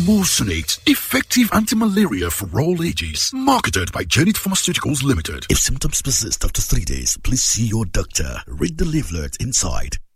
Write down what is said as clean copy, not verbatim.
Emulsionate, effective anti-malaria for all ages. Marketed by Genit Pharmaceuticals Limited. If symptoms persist after 3 days, please see your doctor. Read the leaflet inside.